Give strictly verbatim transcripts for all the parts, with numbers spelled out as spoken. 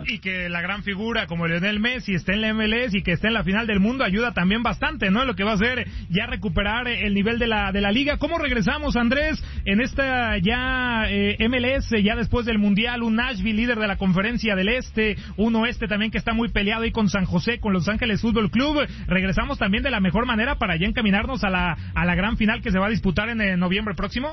y que la gran figura como Lionel Messi esté en la M L S y que esté en la final del mundo ayuda también bastante, ¿no? Lo que va a hacer ya recuperar el nivel de la de la liga. ¿Cómo regresamos, Andrés, en esta ya eh, M L S, ya después del Mundial, un Nashville líder de la Conferencia del Este, un Oeste también que está muy peleado ahí con San José, con Los Ángeles Fútbol Club? Regresamos también de la mejor manera para ya encaminarnos a la a la gran final que se va a disputar en, en noviembre próximo.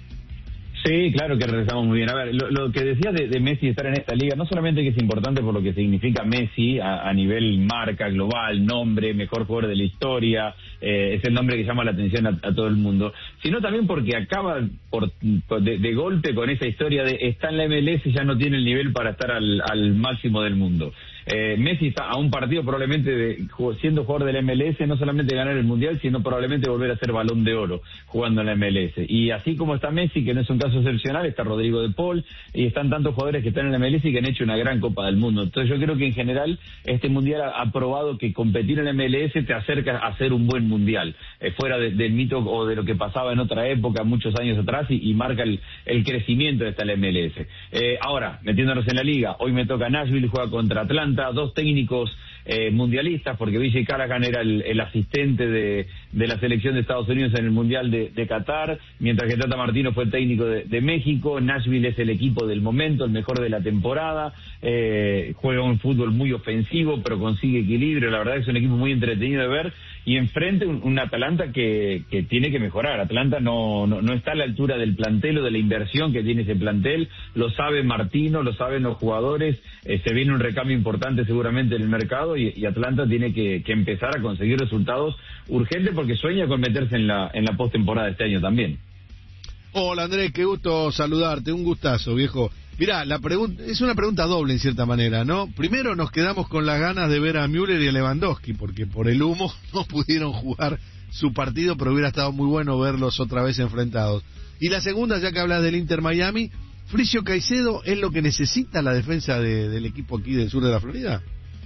Sí, claro que regresamos muy bien. A ver, lo, lo que decía de, de Messi estar en esta liga, no solamente que es importante por lo que significa Messi a, a nivel marca global, nombre, mejor jugador de la historia, eh, es el nombre que llama la atención a, a todo el mundo, sino también porque acaba por, por de, de golpe con esa historia de está en la M L S y ya no tiene el nivel para estar al, al máximo del mundo. Eh, Messi está a un partido probablemente de, siendo jugador de la M L S, no solamente de ganar el Mundial, sino probablemente volver a ser Balón de Oro jugando en la M L S. Y así como está Messi, que no es un caso excepcional, está Rodrigo de Paul, y están tantos jugadores que están en la M L S y que han hecho una gran Copa del Mundo. Entonces yo creo que en general este Mundial ha, ha probado que competir en la M L S te acerca a ser un buen Mundial, eh, fuera de, del mito o de lo que pasaba en otra época, muchos años atrás, y, y marca el, el crecimiento de esta M L S. Eh, ahora, metiéndonos en la liga, hoy me toca Nashville, juega contra Atlanta, dos técnicos eh, mundialistas, porque Vijay Callaghan era el, el asistente de, de la selección de Estados Unidos en el Mundial de, de Qatar, mientras que Tata Martino fue el técnico de, de México. Nashville es el equipo del momento, el mejor de la temporada, eh, juega un fútbol muy ofensivo, pero consigue equilibrio. La verdad que es un equipo muy entretenido de ver, y enfrente un, un Atlanta que, que tiene que mejorar. Atlanta no, no, no está a la altura del plantel o de la inversión que tiene ese plantel, lo sabe Martino, lo saben los jugadores, eh, se viene un recambio importante seguramente en el mercado, y, y Atlanta tiene que, que empezar a conseguir resultados urgentes porque sueña con meterse en la, en la postemporada este año también. Hola Andrés, qué gusto saludarte, un gustazo, viejo. Mirá, la pregunta es una pregunta doble en cierta manera, ¿no? Primero nos quedamos con las ganas de ver a Müller y a Lewandowski, porque por el humo no pudieron jugar su partido, pero hubiera estado muy bueno verlos otra vez enfrentados. Y la segunda, ya que hablas del Inter Miami, ¿Fricio Caicedo es lo que necesita la defensa de, del equipo aquí del sur de la Florida?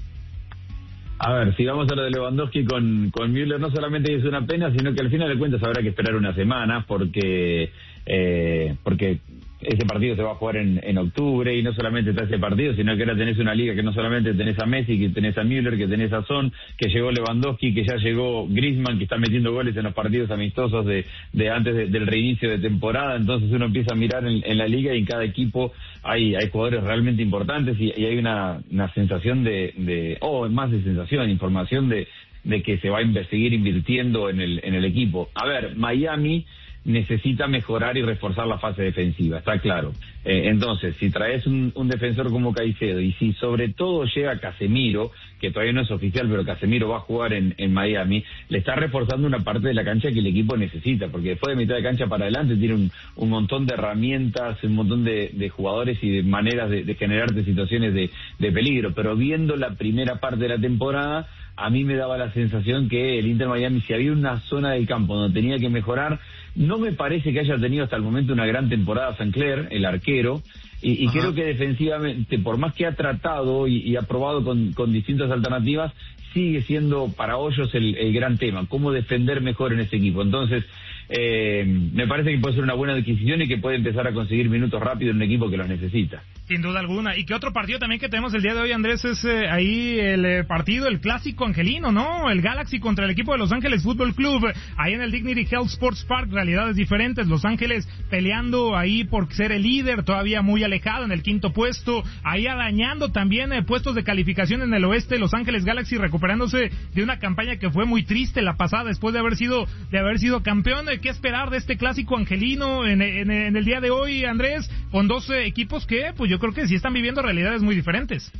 A ver, si vamos a lo de Lewandowski con, con Müller, no solamente es una pena, sino que al final de cuentas habrá que esperar una semana, porque eh, porque ese partido se va a jugar en, en octubre, y no solamente está ese partido, sino que ahora tenés una liga que no solamente tenés a Messi, que tenés a Müller, que tenés a Son, que llegó Lewandowski, que ya llegó Griezmann, que está metiendo goles en los partidos amistosos de, de antes de, del reinicio de temporada. Entonces uno empieza a mirar en, en la liga, y en cada equipo hay hay jugadores realmente importantes, y, y hay una, una sensación de, de oh, más de sensación, información de, de que se va a seguir invirtiendo en el, en el equipo. A ver, Miami necesita mejorar y reforzar la fase defensiva, está claro. Eh, entonces, si traes un, un defensor como Caicedo, y si sobre todo llega Casemiro, que todavía no es oficial, pero Casemiro va a jugar en, en Miami, le está reforzando una parte de la cancha que el equipo necesita, porque después de mitad de cancha para adelante tiene un, un montón de herramientas, un montón de, de jugadores y de maneras de, de generarte situaciones de, de peligro. Pero viendo la primera parte de la temporada, a mí me daba la sensación que el Inter Miami, si había una zona del campo donde tenía que mejorar, no me parece que haya tenido hasta el momento una gran temporada Sancler, el arquero, y, y creo que defensivamente, por más que ha tratado y, y ha probado con, con distintas alternativas, sigue siendo para Hoyos el, el gran tema, cómo defender mejor en ese equipo. Entonces, eh, me parece que puede ser una buena adquisición y que puede empezar a conseguir minutos rápido en un equipo que los necesita. Sin duda alguna. Y que otro partido también que tenemos el día de hoy, Andrés, es eh, ahí el eh, partido, el clásico angelino, ¿no? El Galaxy contra el equipo de Los Ángeles Fútbol Club, ahí en el Dignity Health Sports Park, realidades diferentes. Los Ángeles peleando ahí por ser el líder, todavía muy alejado en el quinto puesto, ahí arañando también eh, puestos de calificación en el oeste. Los Ángeles Galaxy recuperándose de una campaña que fue muy triste la pasada, después de haber sido de haber sido campeón. ¿Qué esperar de este clásico angelino en, en, en el día de hoy, Andrés? Con dos eh, equipos que, pues yo creo que sí están viviendo realidades muy diferentes.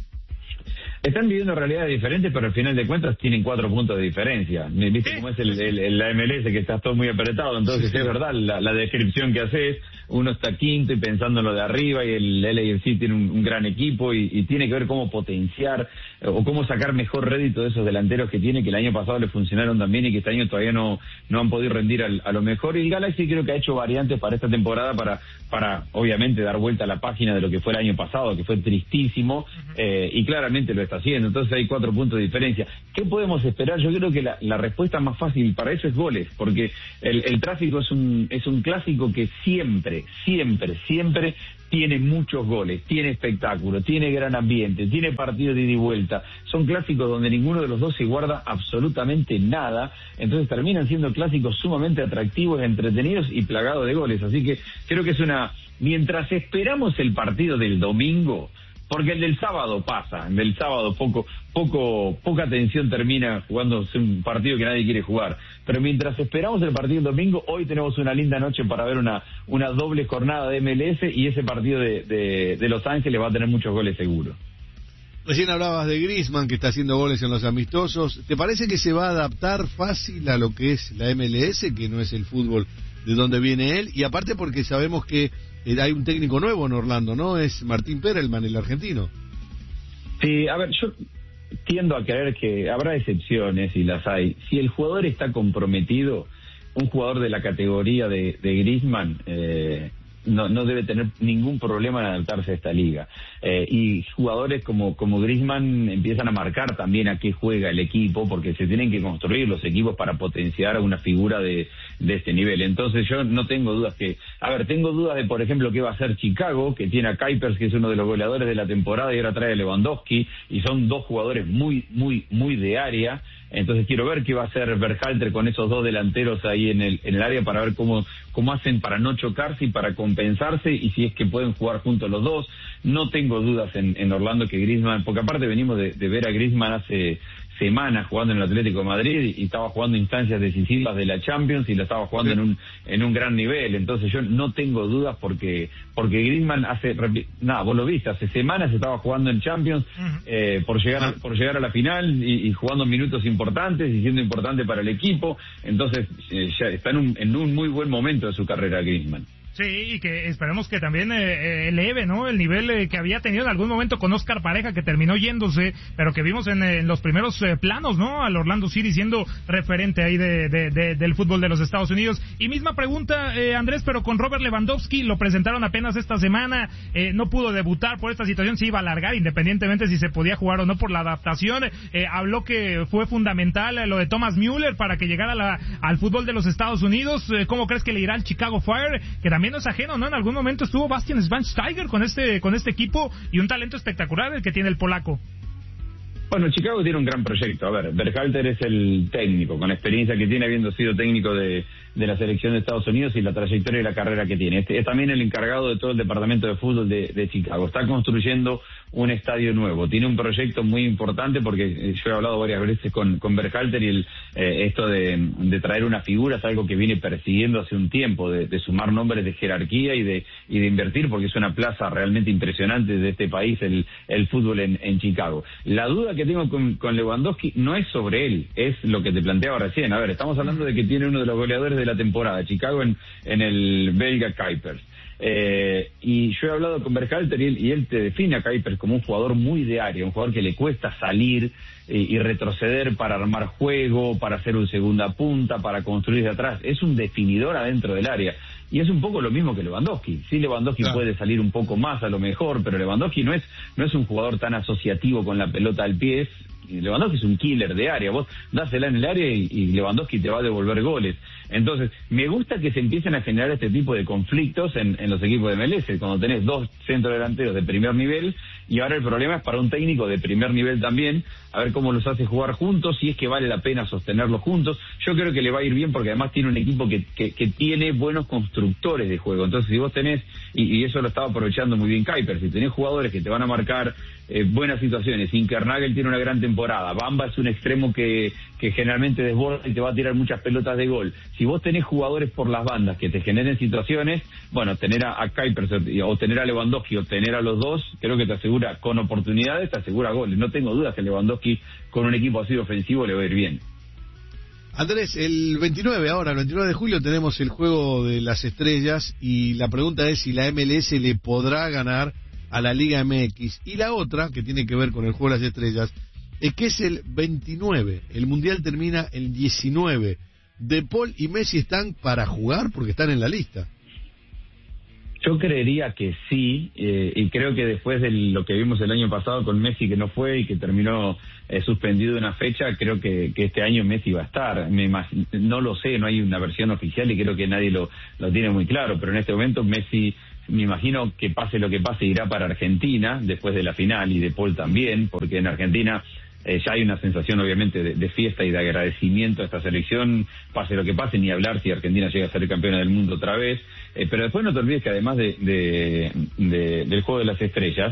Están viviendo realidades diferentes, pero al final de cuentas tienen cuatro puntos de diferencia. ¿Viste cómo es el, el, el la M L S, que está todo muy apretado? Entonces es verdad la, la descripción que haces. Uno está quinto y pensando en lo de arriba, y el L A F C tiene un, un gran equipo, y, y tiene que ver cómo potenciar eh, o cómo sacar mejor rédito de esos delanteros que tiene, que el año pasado le funcionaron también y que este año todavía no no han podido rendir al, a lo mejor. Y el Galaxy creo que ha hecho variantes para esta temporada para para obviamente dar vuelta a la página de lo que fue el año pasado, que fue tristísimo, uh-huh. eh, y claramente lo está haciendo, entonces hay cuatro puntos de diferencia. ¿Qué podemos esperar? Yo creo que la, la respuesta más fácil para eso es goles, porque el, el tráfico es un, es un clásico que siempre, siempre, siempre tiene muchos goles, tiene espectáculo, tiene gran ambiente, tiene partidos de ida y vuelta. Son clásicos donde ninguno de los dos se guarda absolutamente nada, entonces terminan siendo clásicos sumamente atractivos, entretenidos y plagados de goles. Así que creo que es una... Mientras esperamos el partido del domingo, porque el del sábado pasa, el del sábado poco, poco, poca atención termina jugándose un partido que nadie quiere jugar. Pero mientras esperamos el partido del domingo, hoy tenemos una linda noche para ver una, una doble jornada de M L S y ese partido de, de, de Los Ángeles va a tener muchos goles seguro. Recién hablabas de Griezmann, que está haciendo goles en los amistosos. ¿Te parece que se va a adaptar fácil a lo que es la M L S, que no es el fútbol de donde viene él? Y aparte porque sabemos que hay un técnico nuevo en Orlando, ¿no? Es Martín Perelman, el argentino. Sí, a ver, yo tiendo a creer que habrá excepciones y las hay. Si el jugador está comprometido, un jugador de la categoría de, de Griezmann eh, no, no debe tener ningún problema en adaptarse a esta liga. Eh, y jugadores como, como Griezmann empiezan a marcar también a qué juega el equipo, porque se tienen que construir los equipos para potenciar a una figura de, de este nivel. Entonces yo no tengo dudas que... A ver, tengo dudas de, por ejemplo, qué va a hacer Chicago, que tiene a Kuipers, que es uno de los goleadores de la temporada, y ahora trae a Lewandowski, y son dos jugadores muy, muy, muy de área. Entonces quiero ver qué va a hacer Berhalter con esos dos delanteros ahí en el, en el área, para ver cómo, cómo hacen para no chocarse y para compensarse, y si es que pueden jugar juntos los dos. No tengo dudas en, en Orlando que Griezmann, porque aparte venimos de, de ver a Griezmann hace semanas jugando en el Atlético de Madrid y estaba jugando instancias decisivas de la Champions y la estaba jugando en un en un gran nivel. Entonces yo no tengo dudas porque porque Griezmann hace nada, vos lo viste, hace semanas estaba jugando en Champions eh, por llegar a, por llegar a la final y, y jugando minutos importantes y siendo importante para el equipo. Entonces eh, ya está en un en un muy buen momento de su carrera Griezmann. Sí, y que esperemos que también eh, eleve, ¿no?, el nivel eh, que había tenido en algún momento con Oscar Pareja, que terminó yéndose, pero que vimos en, en los primeros eh, planos, ¿no?, al Orlando City siendo referente ahí de, de, de, del fútbol de los Estados Unidos. Y misma pregunta, eh, Andrés, pero con Robert Lewandowski, lo presentaron apenas esta semana, eh, no pudo debutar por esta situación, se iba a alargar independientemente si se podía jugar o no por la adaptación. Eh, habló que fue fundamental eh, lo de Thomas Müller para que llegara a la, al fútbol de los Estados Unidos. Eh, ¿Cómo crees que le irá al Chicago Fire? Que también no es ajeno, ¿no? En algún momento estuvo Bastian Schweinsteiger con este con este equipo, y un talento espectacular el que tiene el polaco. Bueno, Chicago tiene un gran proyecto. A ver, Berhalter es el técnico, con la experiencia que tiene habiendo sido técnico de, de la selección de Estados Unidos y la trayectoria y la carrera que tiene. Este es también el encargado de todo el departamento de fútbol de, de Chicago. Está construyendo un estadio nuevo. Tiene un proyecto muy importante porque yo he hablado varias veces con, con Berhalter y el, eh, esto de, de traer una figura es algo que viene persiguiendo hace un tiempo, de, de sumar nombres de jerarquía y de, y de invertir, porque es una plaza realmente impresionante de este país, el, el fútbol en, en Chicago. La duda que tengo con, con Lewandowski no es sobre él, es lo que te planteaba recién. A ver, estamos hablando de que tiene uno de los goleadores de la temporada, Chicago, en, en el belga Kuipers. Eh, y yo he hablado con Berhalter y él, y él te define a Kuipers como un jugador muy de área, un jugador que le cuesta salir y, y retroceder para armar juego, para hacer un segunda punta, para construir de atrás. Es un definidor adentro del área. Y es un poco lo mismo que Lewandowski. Sí, Lewandowski claro. puede salir un poco más a lo mejor, pero Lewandowski no es no es un jugador tan asociativo con la pelota al pie. Es, Lewandowski es un killer de área. Vos dásela en el área y, y Lewandowski te va a devolver goles. Entonces, me gusta que se empiecen a generar este tipo de conflictos en, en los equipos de M L S, cuando tenés dos centrodelanteros de primer nivel, y ahora el problema es para un técnico de primer nivel también, a ver cómo los hace jugar juntos, si es que vale la pena sostenerlos juntos. Yo creo que le va a ir bien porque además tiene un equipo que, que, que tiene buenos constructores de juego. Entonces, si vos tenés, y, y eso lo estaba aprovechando muy bien Kuipers, si tenés jugadores que te van a marcar eh, buenas situaciones, Inkernagel tiene una gran temporada, Bamba es un extremo que, que generalmente desborda y te va a tirar muchas pelotas de gol. Si vos tenés jugadores por las bandas que te generen situaciones, bueno, tener a, a Kuipers o tener a Lewandowski o tener a los dos, creo que te asegura, con oportunidades, te asegura goles. No tengo dudas que Lewandowski con un equipo así ofensivo le va a ir bien. Andrés, el veintinueve, ahora, el veintinueve de julio tenemos el Juego de las Estrellas y la pregunta es si la M L S le podrá ganar a la Liga M X. Y la otra, que tiene que ver con el Juego de las Estrellas, es que es el veintinueve, el Mundial termina el diecinueve. ¿De Paul y Messi están para jugar porque están en la lista? Yo creería que sí, eh, y creo que después de lo que vimos el año pasado con Messi, que no fue y que terminó eh, suspendido una fecha, creo que, que este año Messi va a estar. Me imagino, no lo sé, no hay una versión oficial y creo que nadie lo, lo tiene muy claro, pero en este momento Messi, me imagino que pase lo que pase, irá para Argentina después de la final, y De Paul también, porque en Argentina Eh, ya hay una sensación obviamente de, de fiesta y de agradecimiento a esta selección, pase lo que pase, ni hablar si Argentina llega a ser campeona del mundo otra vez, eh, pero después no te olvides que además de, de, de del Juego de las Estrellas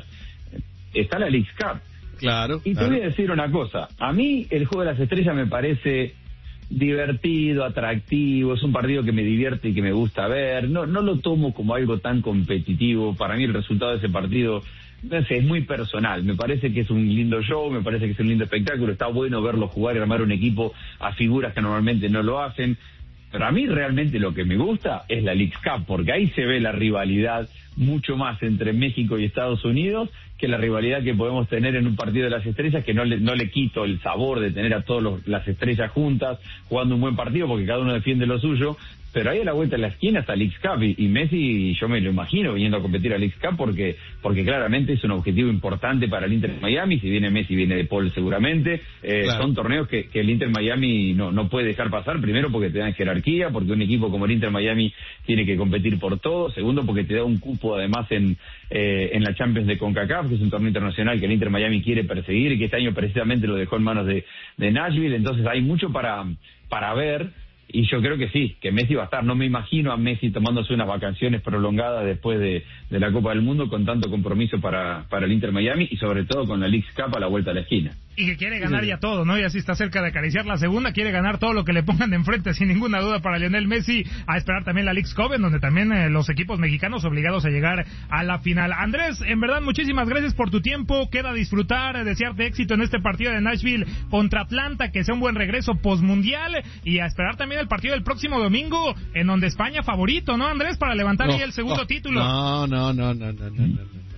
está la Leagues Cup. Claro. Y te claro. voy a decir una cosa, a mí el Juego de las Estrellas me parece divertido, atractivo, es un partido que me divierte y que me gusta ver, no, no lo tomo como algo tan competitivo. Para mí el resultado de ese partido, no sé, es muy personal. Me parece que es un lindo show, me parece que es un lindo espectáculo, está bueno verlo jugar y armar un equipo a figuras que normalmente no lo hacen. Pero a mí realmente lo que me gusta es la Leagues Cup, porque ahí se ve la rivalidad mucho más entre México y Estados Unidos que la rivalidad que podemos tener en un partido de las estrellas, que no le, no le quito el sabor de tener a todas las estrellas juntas jugando un buen partido, porque cada uno defiende lo suyo. Pero ahí a la vuelta de la esquina está Leagues Cup, y, y Messi, yo me lo imagino viniendo a competir a Leagues Cup, porque porque claramente es un objetivo importante para el Inter Miami. Si viene Messi, viene De Paul seguramente. Eh, claro. Son torneos que, que el Inter Miami no, no puede dejar pasar, primero porque te dan jerarquía, porque un equipo como el Inter Miami tiene que competir por todo, segundo porque te da un cupo además en, eh, en la Champions de CONCACAF, que es un torneo internacional que el Inter Miami quiere perseguir y que este año precisamente lo dejó en manos de, de Nashville. Entonces hay mucho para, para ver. Y yo creo que sí, que Messi va a estar. No me imagino a Messi tomándose unas vacaciones prolongadas después de, de la Copa del Mundo con tanto compromiso para, para el Inter Miami, y sobre todo con la Leagues Cup a la vuelta de la esquina. Y que quiere ganar ya todo, ¿no? Y así está cerca de acariciar la segunda, quiere ganar todo lo que le pongan de enfrente, sin ninguna duda, para Lionel Messi. A esperar también la Leagues Cup, en donde también eh, los equipos mexicanos obligados a llegar a la final. Andrés, en verdad, muchísimas gracias por tu tiempo. Queda disfrutar, desearte éxito en este partido de Nashville contra Atlanta, que sea un buen regreso postmundial, y a esperar también el partido del próximo domingo, en donde España favorito, ¿no, Andrés? Para levantar no, ahí el segundo no, título. No, no, no, no, no, no, no.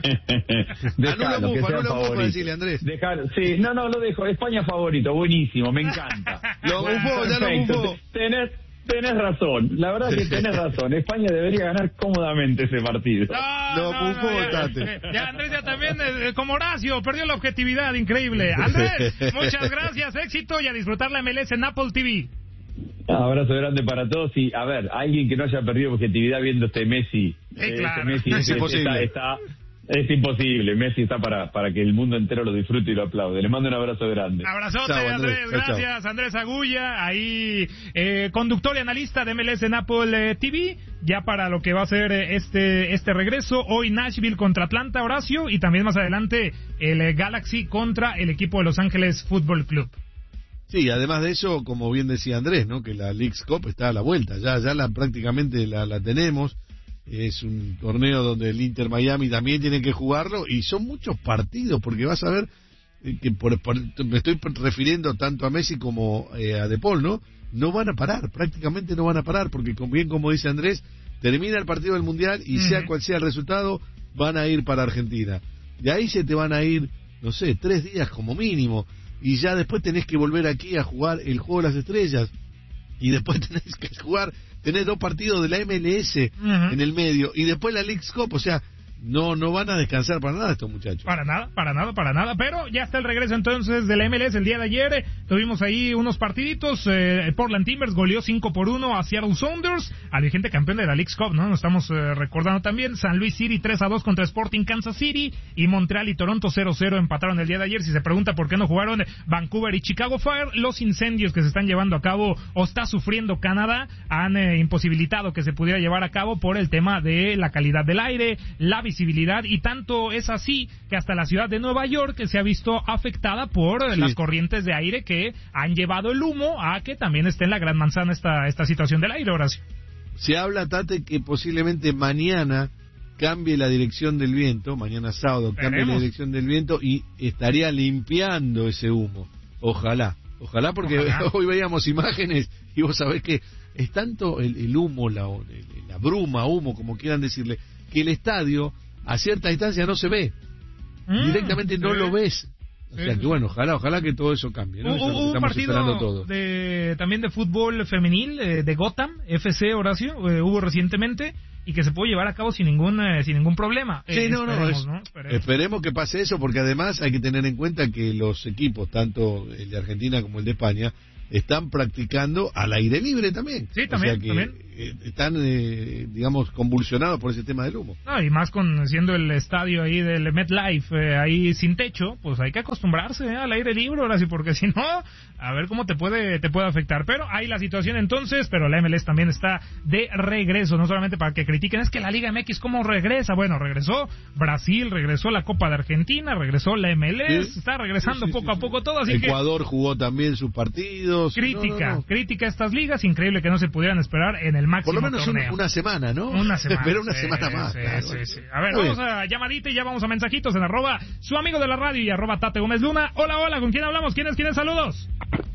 Dejalo, Anula que sea Bufa, favorito. decirle, Andrés. Dejalo, sí, no, no, lo dejo. España favorito, buenísimo, me encanta. Lo bufó, ya lo bufó. Tenés, tenés razón, la verdad que tenés razón. España debería ganar cómodamente ese partido. No, lo no, bufó, no, ya, Tate. ya Andrés ya también, eh, como Horacio, perdió la objetividad, increíble. Andrés, muchas gracias, éxito, y a disfrutar la M L S en Apple T V. Abrazo grande para todos. Y a ver, alguien que no haya perdido objetividad viendo este Messi, Sí, eh, claro. este Messi Es este, imposible. está, está, es imposible. Messi está para, para que el mundo entero lo disfrute y lo aplaude. Le mando un abrazo grande. Abrazote, Chao, Andrés, Andrés. Chao, gracias. Andrés Agulla, ahí eh, conductor y analista de M L S en Apple eh, T V, ya para lo que va a ser eh, este este regreso. Hoy Nashville contra Atlanta, Horacio, y también más adelante el eh, Galaxy contra el equipo de Los Ángeles Fútbol Club. Sí, además de eso, como bien decía Andrés, ¿no? Que la Leagues Cup está a la vuelta, ya ya la prácticamente la, la tenemos. Es un torneo donde el Inter Miami también tiene que jugarlo, y son muchos partidos, porque vas a ver eh, que por, por, me estoy refiriendo tanto a Messi como eh, a De Paul, ¿no? No van a parar, prácticamente no van a parar, porque con, bien como dice Andrés, termina el partido del Mundial y uh-huh. sea cual sea el resultado, van a ir para Argentina. De ahí se te van a ir, no sé, tres días como mínimo, y ya después tenés que volver aquí a jugar el Juego de las Estrellas, y después tenés que jugar, tenés dos partidos de la M L S uh-huh. en el medio, y después la Leagues Cup. O sea, no no van a descansar para nada estos muchachos. Para nada, para nada, para nada. Pero ya está el regreso entonces de la M L S el día de ayer. Tuvimos ahí unos partiditos. Eh, Portland Timbers goleó cinco por uno a Seattle Sounders, al vigente campeón de la Leagues Cup, ¿no? Nos estamos eh, recordando también. San Luis City tres a dos contra Sporting Kansas City, y Montreal y Toronto cero cero empataron el día de ayer. Si se pregunta por qué no jugaron Vancouver y Chicago Fire, los incendios que se están llevando a cabo o está sufriendo Canadá han eh, imposibilitado que se pudiera llevar a cabo por el tema de la calidad del aire, la visibilidad, y tanto es así que hasta la ciudad de Nueva York se ha visto afectada por sí. las corrientes de aire que han llevado el humo a que también esté en la Gran Manzana esta esta situación del aire, Horacio. Se habla, Tate, que posiblemente mañana cambie la dirección del viento, mañana sábado cambie Veremos. la dirección del viento y estaría limpiando ese humo. Ojalá, ojalá, porque ojalá. Hoy veíamos imágenes y vos sabés que es tanto el, el humo, la, la bruma, humo, como quieran decirle, que el estadio a cierta distancia no se ve, mm, directamente no sí. lo ves. O sea que bueno, ojalá, ojalá que todo eso cambie, ¿no? Eso Hubo un partido de, también de fútbol femenil, eh, de Gotham F C, Horacio, eh, hubo recientemente, y que se puede llevar a cabo sin ningún eh, sin ningún problema. Sí, eh, no, no, esperemos, es, ¿no? Esperemos. esperemos que pase eso, porque además hay que tener en cuenta que los equipos, tanto el de Argentina como el de España, están practicando al aire libre también. Sí, también, o sea que también. eh, están, eh, digamos, convulsionados por ese tema del humo. No, y más con siendo el estadio ahí del MetLife eh, ahí sin techo, pues hay que acostumbrarse eh, al aire libre, ahora sí, porque si no, a ver cómo te puede te puede afectar. Pero hay la situación entonces, pero la M L S también está de regreso, no solamente para que critiquen, es que la Liga M X cómo regresa. Bueno, regresó Brasil, regresó la Copa de Argentina, regresó la M L S, sí, está regresando sí, sí, poco sí, a poco todo, así Ecuador que jugó también sus partidos. Crítica, no, no, no. crítica a estas ligas, increíble que no se pudieran esperar en el máximo por lo menos torneo. Una, una semana, ¿no? Una semana. Pero una sí, semana más. Sí, claro. sí, sí. A ver, Muy vamos bien. a llamadita y ya vamos a mensajitos en arroba su amigo de la radio y arroba Tate Gómez Luna. Hola, hola, ¿con quién hablamos? ¿Quién es? ¿Quién es? Saludos.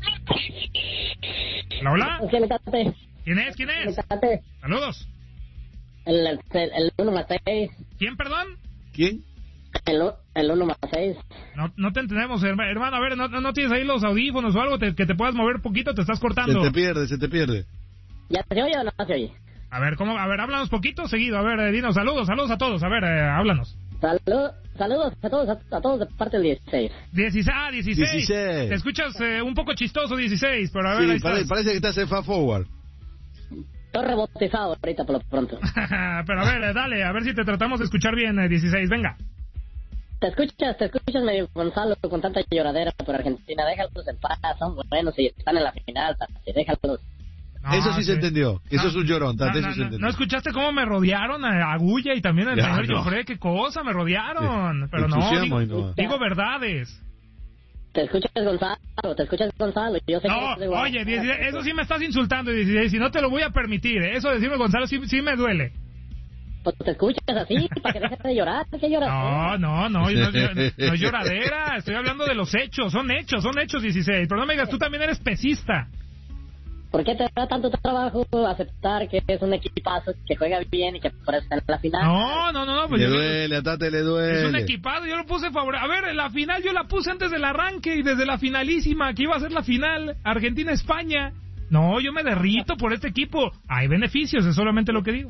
Hola, hola. ¿Quién es? ¿Quién es? ¿Quién es? Saludos. El, el, el uno más seis. ¿Quién, perdón? ¿Quién? El, el uno más seis. No, no te entendemos, hermano. A ver, ¿no, no tienes ahí los audífonos o algo te, que te puedas mover poquito? Te estás cortando. Se te pierde, se te pierde. ¿Ya se oye o no se oye? A ver, ¿cómo? A ver, háblanos poquito seguido. A ver, eh, dinos, saludos, saludos a todos. A ver, eh, háblanos. Salud, saludos a todos, a, a todos de parte del dieciséis. dieciséis, ah, dieciséis. dieciséis. Te escuchas eh, un poco chistoso, dieciséis, pero a ver, sí, ahí pare, estás. parece que estás en Fast Forward. Estoy rebautizado ahorita por lo pronto. Pero a ver, eh, dale, a ver si te tratamos de escuchar bien, eh, dieciséis, venga. Te escuchas, te escuchas medio Gonzalo con tanta lloradera por Argentina. Déjalos en paz, son buenos y están en la final, déjalos. No, eso sí, sí se entendió, eso no, es un llorón, Tate, no, eso no, se entendió. ¿No escuchaste cómo me rodearon a Agulla y también al ya, señor no. Joffre? ¿Qué cosa? Me rodearon. Sí, pero no digo, no, digo verdades. Te escuchas Gonzalo, te escuchas Gonzalo. Yo sé no, que igual. oye, dieciséis, eso sí me estás insultando, dieciséis, si no te lo voy a permitir. ¿eh? Eso decirme Gonzalo sí, sí me duele. Pues te escuchas así, para que dejes de llorar, ¿qué lloras? No, no, no, no, no, no es lloradera, estoy hablando de los hechos, son hechos, son hechos, dieciséis. Pero no me digas, tú también eres pesista. ¿Por qué te da tanto trabajo aceptar que es un equipazo, que juega bien y que por eso está en la final? No, no, no, no. Pues le yo, duele, a Tate le duele. Es un equipazo, yo lo puse favorable. A ver, la final yo la puse antes del arranque y desde la finalísima, que iba a ser la final, Argentina-España. No, yo me derrito por este equipo. Hay beneficios, es solamente lo que digo.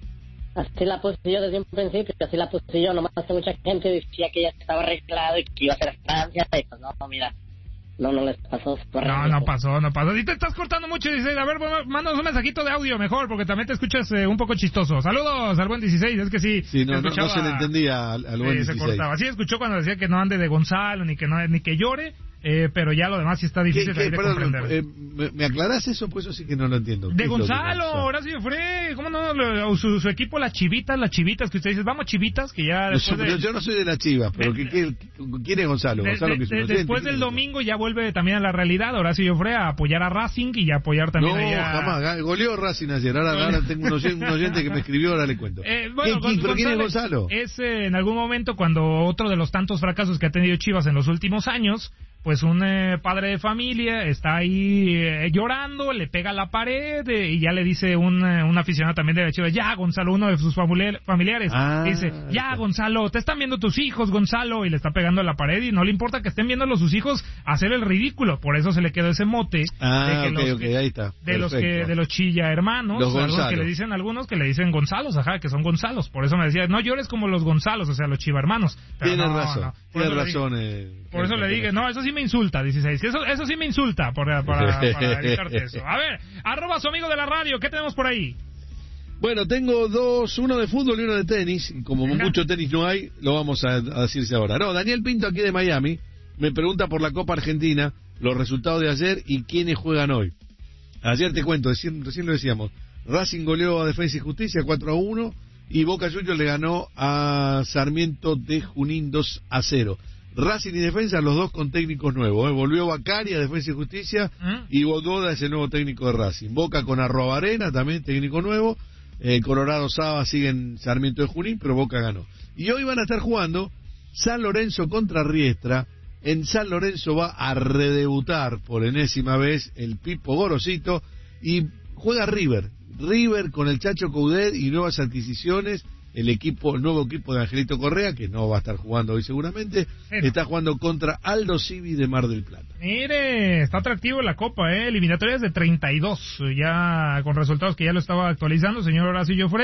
Así la puse yo desde un principio, así la puse yo, nomás que mucha gente decía que ya estaba arreglado y que iba a ser Francia, y pues no, no, mira. No, no les pasó. No, no pasó, no pasó. Y te estás cortando mucho, dieciséis. A ver, bueno, mándanos un mensajito de audio mejor, porque también te escuchas eh, un poco chistoso. Saludos al buen dieciséis, es que sí. Sí, no, no, no se le entendía al, al buen sí, dieciséis. Se cortaba. Sí, escuchó cuando decía que no ande de Gonzalo, ni que no ni que llore, eh, pero ya lo demás sí está difícil ¿Qué, qué, de perdón, comprender. Eh, ¿me, ¿Me aclarás eso? Pues eso sí que no lo entiendo. De Gonzalo, Horacio Fre, ¿cómo no? Lo, su, su equipo, las chivitas, las chivitas, que usted dice, vamos chivitas, que ya después no, de... Yo no soy de las chivas, pero de, ¿qué, qué, ¿quién es Gonzalo? De, Gonzalo de, que es de, después del domingo ya vuelve también a la realidad, Horacio Fre, a apoyar a Racing y a apoyar también no, a... No, jamás, goleó Racing ayer, ahora, ahora tengo un oyente, un oyente que me escribió, ahora le cuento. Eh, bueno, ¿Quién, ¿Pero quién es Gonzalo? Es eh, en algún momento cuando otro de los tantos fracasos que ha tenido Chivas en los últimos años, pues un eh, padre de familia está ahí eh, llorando, le pega a la pared eh, y ya le dice un, eh, un aficionado también de Chivas, ya Gonzalo, uno de sus familiares, familiares ah, dice, ya Gonzalo, te están viendo tus hijos, Gonzalo, y le está pegando a la pared y no le importa que estén viéndolo sus hijos hacer el ridículo, por eso se le quedó ese mote ah, de que okay, los, okay, ahí está. de los que de los chilla hermanos, los algunos que le dicen algunos que le dicen Gonzalos, ajá, que son Gonzalos, por eso me decía, no llores como los Gonzalos, o sea, los chiva hermanos. Tienes no, razón, no, tienes razón. Le eh, por eso le dije, no, eso sí me insulta, dieciséis, eso, eso sí me insulta, por, para, para evitarte eso. A ver, arroba su amigo de la radio, ¿qué tenemos por ahí? Bueno, tengo dos, uno de fútbol y uno de tenis, y como Venga. mucho tenis no hay, lo vamos a, a decirse ahora. No, Daniel Pinto aquí de Miami me pregunta por la Copa Argentina, los resultados de ayer y quiénes juegan hoy. Ayer te cuento, recién, recién lo decíamos, Racing goleó a Defensa y Justicia cuatro a uno y Boca Juniors le ganó a Sarmiento de Junín dos a cero. Racing y Defensa, los dos con técnicos nuevos. ¿eh? Volvió Bacari a Defensa y Justicia ¿Mm? y Bododa es el nuevo técnico de Racing. Boca con Arrobarena, también técnico nuevo. Eh, Colorado Saba sigue en Sarmiento de Junín, pero Boca ganó. Y hoy van a estar jugando San Lorenzo contra Riestra. En San Lorenzo va a redebutar por enésima vez el Pipo Gorosito y juega River. River con el Chacho Coudet y nuevas adquisiciones. El equipo, el nuevo equipo de Angelito Correa, que no va a estar jugando hoy seguramente, Pero. está jugando contra Aldo Civi de Mar del Plata. Mire, está atractivo la Copa, ¿eh? Eliminatorias de treinta y dos, ya con resultados que ya lo estaba actualizando, señor Horacio Joffre.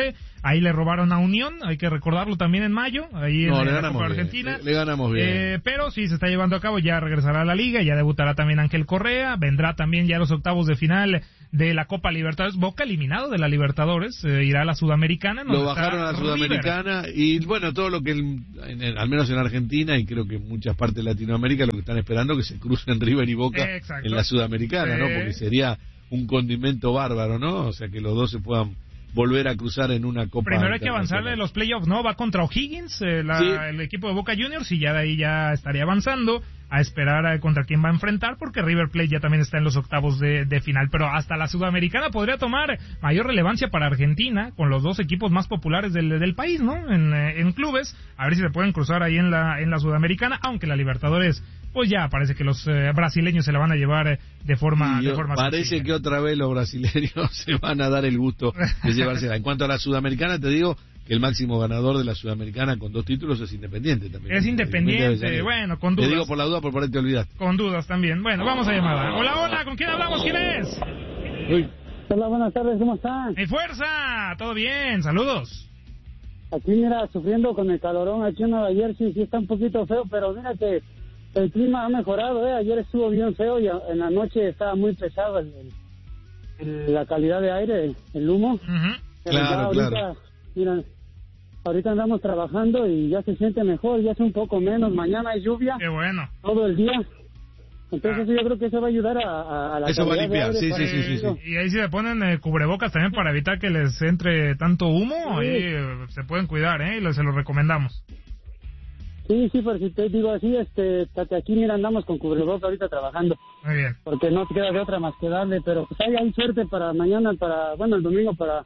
ahí le robaron a Unión, hay que recordarlo también en mayo, ahí no, en, le en la ganamos Copa bien, Argentina. Le, le ganamos bien. Eh, pero sí, se está llevando a cabo, ya regresará a la liga, ya debutará también Ángel Correa, vendrá también ya los octavos de final de la Copa Libertadores. Boca eliminado de la Libertadores, eh, irá a la Sudamericana. Lo bajaron a la Sudamericana y bueno, todo lo que, el, en el, al menos en Argentina y creo que en muchas partes de Latinoamérica, lo que están esperando es que se crucen River y Boca Exacto. en la Sudamericana, eh... ¿no? Porque sería un condimento bárbaro, ¿no? O sea, que los dos se puedan volver a cruzar en una Copa. Primero hay que avanzarle los playoffs, ¿no? Va contra O'Higgins, eh, la, sí. el equipo de Boca Juniors, y ya de ahí ya estaría avanzando a esperar a contra quién va a enfrentar, porque River Plate ya también está en los octavos de, de final. Pero hasta la Sudamericana podría tomar mayor relevancia para Argentina, con los dos equipos más populares del, del país, ¿no? En, en clubes, a ver si se pueden cruzar ahí en la, en la Sudamericana, aunque la Libertadores, pues ya parece que los eh, brasileños se la van a llevar eh, de forma, de forma parece sencilla. Que otra vez los brasileños se van a dar el gusto de llevársela. En cuanto a la Sudamericana, te digo que el máximo ganador de la Sudamericana con dos títulos es Independiente también. Es Independiente, bueno, con dudas. Te digo por la duda, por por ahí te olvidas. Con dudas también. Bueno, vamos a llamar. Hola, hola, ¿con quién hablamos? ¿Quién es? Uy. Hola, buenas tardes, ¿cómo están? ¡Mi fuerza! ¿Todo bien? Saludos. Aquí, mira, sufriendo con el calorón aquí en Nueva Jersey, sí está un poquito feo, pero mira que el clima ha mejorado, ¿eh? Ayer estuvo bien feo y en la noche estaba muy pesado el, el, la calidad de aire, el, el humo. Uh-huh. Claro, ahorita, claro. Mira, ahorita andamos trabajando y ya se siente mejor, ya es un poco menos. Mañana hay lluvia. Qué bueno. Todo el día. Entonces ah. yo creo que eso va a ayudar a, a, a la eso calidad va a limpiar, de aire. sí, sí, sí, sí, sí. Y ahí si le ponen eh, cubrebocas también para evitar que les entre tanto humo, sí. Ahí eh, se pueden cuidar, ¿eh? Y se los recomendamos. Sí, sí, porque te digo así, este, aquí mira, andamos con cubrebocas ahorita trabajando. Muy bien. Porque no te queda de otra más que darle, pero pues hay, hay suerte para mañana, para, bueno, el domingo para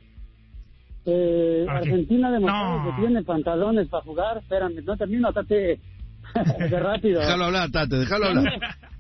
eh, Argentina demostrando no. que tiene pantalones para jugar. Espérame, no termino, tate de rápido. Déjalo hablar, Tate, déjalo hablar.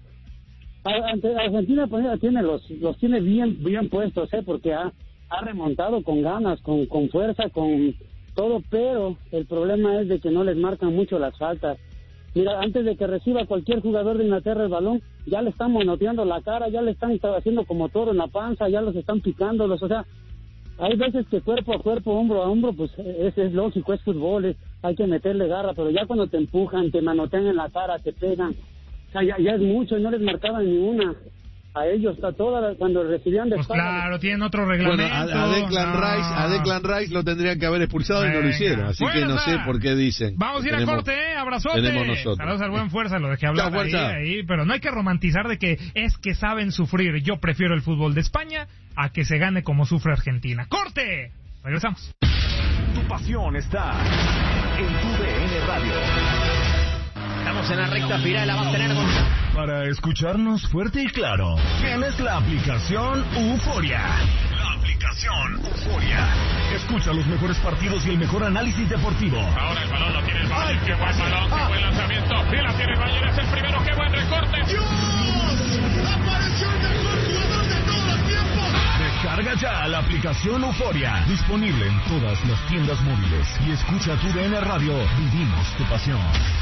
Argentina pues, tiene los, los tiene bien, bien puestos, eh, porque ha, ha remontado con ganas, con, con fuerza, con todo, pero el problema es de que no les marcan mucho las faltas. Mira, antes de que reciba cualquier jugador de Inglaterra el balón, ya le están monoteando la cara, ya le están haciendo como toro en la panza, ya los están picándolos, o sea, hay veces que cuerpo a cuerpo, hombro a hombro, pues es, es lógico, es fútbol, es, hay que meterle garra, pero ya cuando te empujan, te manotean en la cara, te pegan, o sea, ya, ya es mucho y no les marcaban ni una. A ellos está toda cuando recibían de pues espalda. Claro, tienen otro reglamento. Bueno, a, a Declan no. Rice, a Declan Rice lo tendrían que haber expulsado. Venga. Y no lo hicieron, así bueno, que no sé por qué dicen. Vamos a ir tenemos, a corte, ¿eh? Abrazote. Tenemos nosotros. Saludos al buen Fuerza, lo dejé hablar ahí, ahí, pero no hay que romantizar de que es que saben sufrir. Yo prefiero el fútbol de España a que se gane como sufre Argentina. ¡Corte! Regresamos. Tu pasión está en tu D N Radio. Estamos en la recta final, la va a tener con... Para escucharnos fuerte y claro, tienes la aplicación Euforia. La aplicación Euforia. Escucha los mejores partidos y el mejor análisis deportivo. Ahora el balón lo tiene el Bayern. Qué buen balón, qué buen lanzamiento. Y la tiene el Bayern, es el primero, qué buen recorte. ¡Dios! ¡Apareció el mejor jugador de todos los tiempos! Descarga ya la aplicación Euforia. Disponible en todas las tiendas móviles. Y escucha tu D N Radio. Vivimos tu pasión.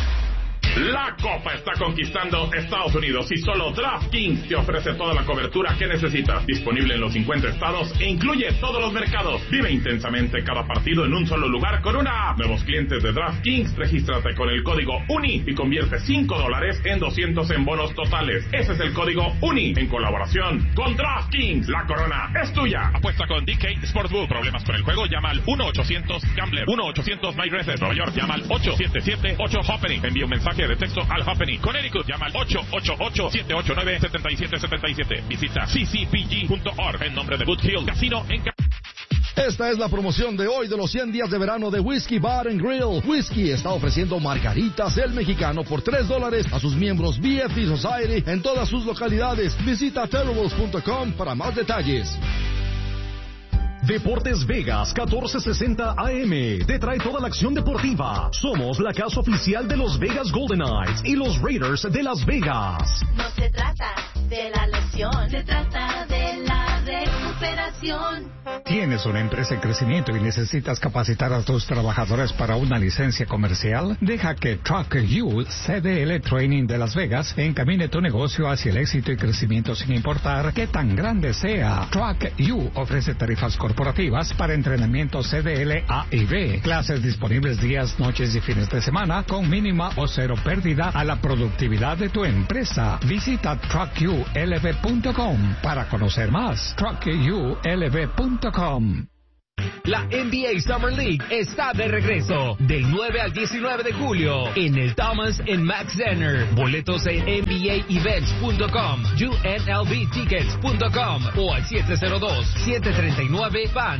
La Copa está conquistando Estados Unidos y solo DraftKings te ofrece toda la cobertura que necesitas. Disponible en los cincuenta estados e incluye todos los mercados. Vive intensamente cada partido en un solo lugar con una app. Nuevos clientes de DraftKings, regístrate con el código UNI y convierte cinco dólares en doscientos en bonos totales. Ese es el código UNI en colaboración con DraftKings. La corona es tuya. Apuesta con D K Sportsbook. Problemas con el juego, llama al uno ochocientos Gambler. uno ochocientos MyRacer. Nueva York, llama al ocho siete siete ocho Happening. Envía un mensaje de texto al Happening. Connecticut, llama al ocho ocho ocho siete ocho nueve siete siete siete siete. Visita c c p g punto org en nombre de Good Hill Casino en... Esta es la promoción de hoy de los cien días de verano de Whiskey Bar and Grill. Whiskey está ofreciendo margaritas el mexicano por tres dólares a sus miembros B F D Society en todas sus localidades. Visita terribles punto com para más detalles. Deportes Vegas catorce sesenta A M te trae toda la acción deportiva. Somos la casa oficial de los Vegas Golden Knights y los Raiders de Las Vegas. No se trata de la lesión, se trata de la recuperación. superación. ¿Tienes una empresa en crecimiento y necesitas capacitar a tus trabajadores para una licencia comercial? Deja que Truck U C D L Training de Las Vegas encamine tu negocio hacia el éxito y crecimiento sin importar qué tan grande sea. Truck U ofrece tarifas corporativas para entrenamiento C D L A y B, clases disponibles días, noches y fines de semana con mínima o cero pérdida a la productividad de tu empresa. Visita truck u l v punto com para conocer más. truck u l v punto com. La N B A Summer League está de regreso del nueve al diecinueve de julio en el Thomas and Mack Center. Boletos en N B A events punto com, U N L V tickets punto com o al siete cero dos, siete tres nueve, fans.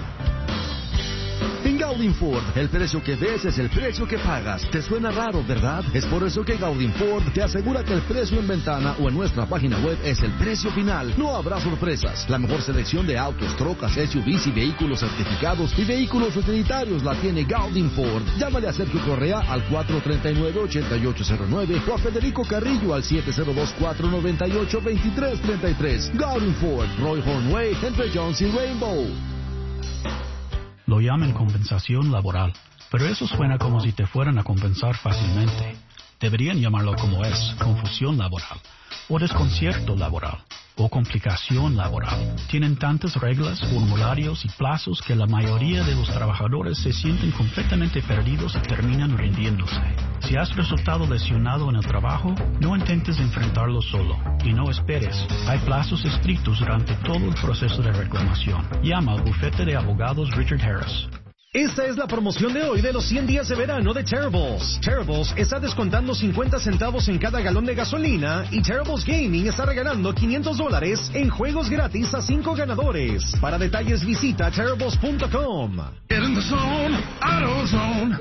En Gaudin Ford, el precio que ves es el precio que pagas. ¿Te suena raro, verdad? Es por eso que Gaudin Ford te asegura que el precio en ventana o en nuestra página web es el precio final. No habrá sorpresas. La mejor selección de autos, trocas, S U Vs y vehículos certificados y vehículos utilitarios la tiene Gaudin Ford. Llámale a Sergio Correa al cuatro tres nueve, ocho ocho cero nueve o a Federico Carrillo al siete cero dos, cuatro nueve ocho, dos tres tres tres. Gaudin Ford, Roy Hornway, entre Jones y Rainbow. Lo llaman compensación laboral, pero eso suena como si te fueran a compensar fácilmente. Deberían llamarlo como es, confusión laboral, o desconcierto laboral, o complicación laboral. Tienen tantas reglas, formularios y plazos que la mayoría de los trabajadores se sienten completamente perdidos y terminan rindiéndose. Si has resultado lesionado en el trabajo, no intentes enfrentarlo solo y no esperes. Hay plazos estrictos durante todo el proceso de reclamación. Llama al bufete de abogados Richard Harris. Esta es la promoción de hoy de los cien días de verano de Terribles. Terribles está descontando cincuenta centavos en cada galón de gasolina y Terribles Gaming está regalando quinientos dólares en juegos gratis a cinco ganadores. Para detalles visita terribles punto com. Get in the zone, AutoZone.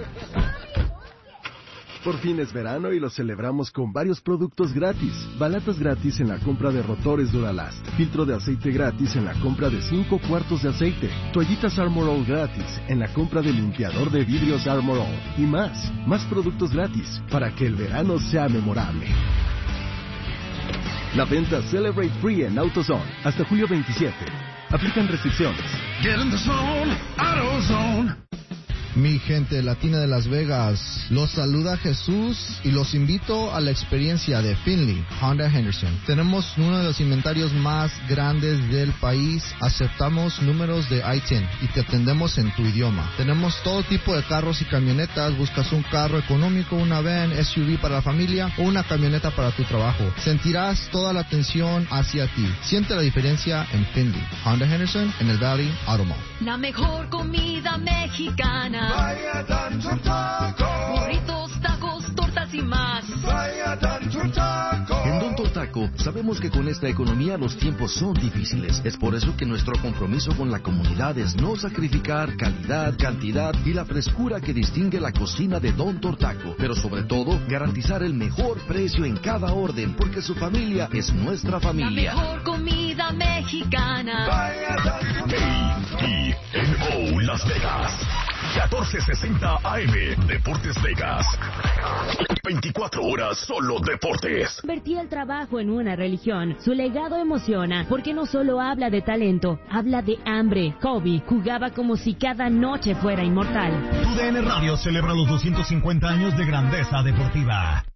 Por fin es verano y lo celebramos con varios productos gratis. Balatas gratis en la compra de rotores Duralast. Filtro de aceite gratis en la compra de cinco cuartos de aceite. Toallitas Armorall gratis en la compra de limpiador de vidrios Armorall. Y más, más productos gratis para que el verano sea memorable. La venta Celebrate Free en AutoZone hasta julio veintisiete. Aplican restricciones. Get in the zone, AutoZone. Mi gente latina de Las Vegas, los saluda Jesús y los invito a la experiencia de Finley Honda Henderson. Tenemos uno de los inventarios más grandes del país, aceptamos números de I T I N y te atendemos en tu idioma. Tenemos todo tipo de carros y camionetas, buscas un carro económico, una van, S U V para la familia o una camioneta para tu trabajo. Sentirás toda la atención hacia ti. Siente la diferencia en Finley Honda Henderson en el Valley Auto Mall. La mejor comida mexicana. Vaya Tanto Taco. Burritos, tacos, tortas y más. Vaya Tanto Taco. En Don Tortaco sabemos que con esta economía los tiempos son difíciles. Es por eso que nuestro compromiso con la comunidad es no sacrificar calidad, cantidad y la frescura que distingue la cocina de Don Tortaco. Pero sobre todo, garantizar el mejor precio en cada orden, porque su familia es nuestra familia. La mejor comida mexicana. Vaya Tanto Taco. A T N O Las Vegas. catorce sesenta A M Deportes Vegas. veinticuatro horas solo deportes. Convertía el trabajo en una religión. Su legado emociona porque no solo habla de talento, habla de hambre. Kobe jugaba como si cada noche fuera inmortal. Tu D N Radio celebra los doscientos cincuenta años de grandeza deportiva.